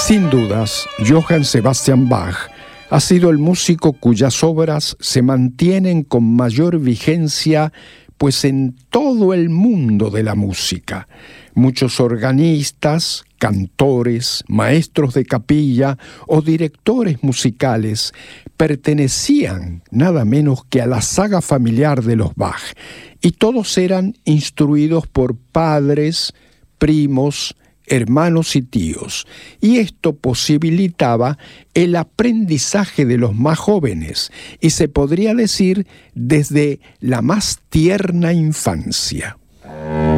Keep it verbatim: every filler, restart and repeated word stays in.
Sin dudas, Johann Sebastian Bach ha sido el músico cuyas obras se mantienen con mayor vigencia, pues en todo el mundo de la música. Muchos organistas, cantores, maestros de capilla o directores musicales pertenecían nada menos que a la saga familiar de los Bach, y todos eran instruidos por padres, primos, hermanos y tíos, y esto posibilitaba el aprendizaje de los más jóvenes, y se podría decir desde la más tierna infancia.